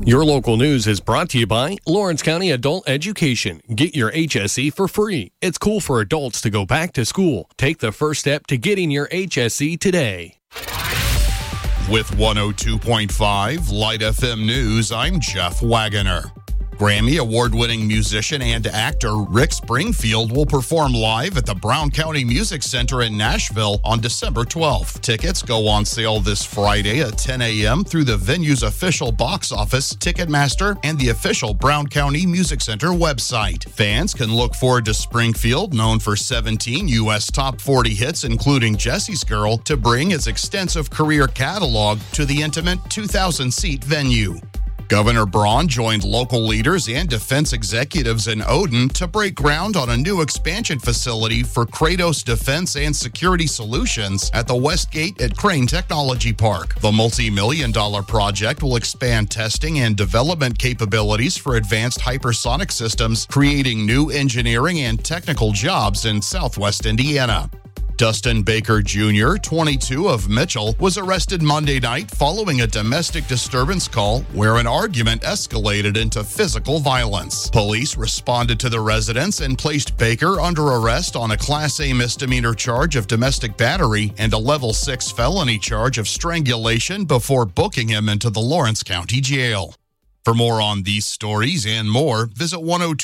Your local news is brought to you by Lawrence County Adult Education. Get your HSE for free. It's cool for adults to go back to school. Take the first step to getting your HSE today. With 102.5 Light FM News, I'm Jeff Wagoner. Grammy award-winning musician and actor Rick Springfield will perform live at the Brown County Music Center in Nashville on December 12th. Tickets go on sale this Friday at 10 a.m. through the venue's official box office, Ticketmaster, and the official Brown County Music Center website. Fans can look forward to Springfield, known for 17 U.S. top 40 hits, including Jesse's Girl, to bring his extensive career catalog to the intimate 2,000-seat venue. Governor Braun joined local leaders and defense executives in Odin to break ground on a new expansion facility for Kratos Defense and Security Solutions at the Westgate at Crane Technology Park. The multi-million-dollar project will expand testing and development capabilities for advanced hypersonic systems, creating new engineering and technical jobs in Southwest Indiana. Dustin Baker Jr., 22, of Mitchell, was arrested Monday night following a domestic disturbance call where an argument escalated into physical violence. Police responded to the residence and placed Baker under arrest on a Class A misdemeanor charge of domestic battery and a Level 6 felony charge of strangulation before booking him into the Lawrence County Jail. For more on these stories and more, visit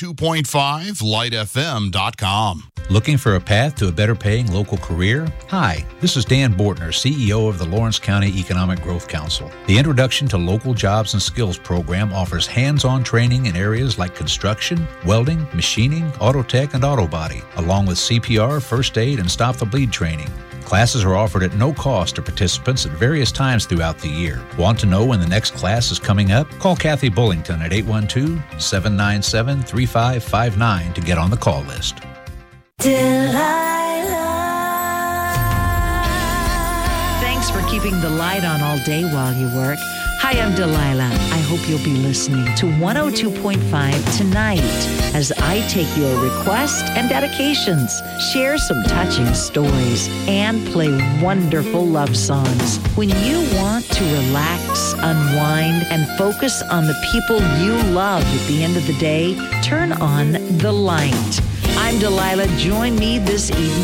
102.5lightfm.com. Looking for a path to a better paying local career? Hi, this is Dan Bortner, CEO of the Lawrence County Economic Growth Council. The Introduction to Local Jobs and Skills program offers hands-on training in areas like construction, welding, machining, auto tech, and auto body, along with CPR, first aid, and stop the bleed training. Classes are offered at no cost to participants at various times throughout the year. Want to know when the next class is coming up? Call Kathy Bullington at 812-797-3559 to get on the call list. Thanks for keeping the light on all day while you work. Hi, I'm Delilah. I hope you'll be listening to 102.5 tonight as I take your requests and dedications, share some touching stories, and play wonderful love songs. When you want to relax, unwind, and focus on the people you love at the end of the day, turn on The Light. I'm Delilah. Join me this evening